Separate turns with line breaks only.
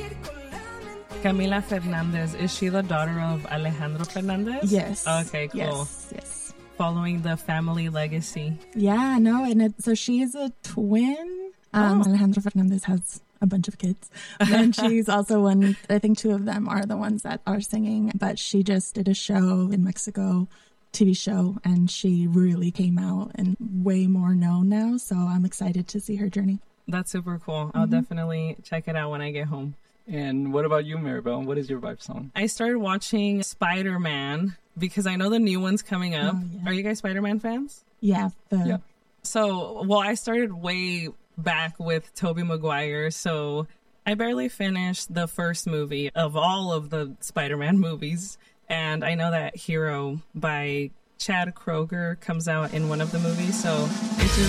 Camila Fernandez, is she the daughter of Alejandro Fernandez?
Yes.
Okay, cool.
Yes.
Following the family legacy.
Yeah, no, and so she's a twin. Alejandro Fernandez has a bunch of kids, and she's also one. I think two of them are the ones that are singing, but she just did a show in Mexico, TV show, and she really came out and way more known now. So I'm excited to see her journey.
That's super cool. I'll definitely check it out when I get home.
And what about you, Maribel? What is your vibe song?
I started watching Spider-Man because I know the new one's coming up.
Oh, yeah.
Are you guys Spider-Man fans?
Yeah.
So, well, I started way back with Tobey Maguire, so I barely finished the first movie of all of the Spider-Man movies. And I know that Hero by Chad Kroeger comes out in one of the movies, so it's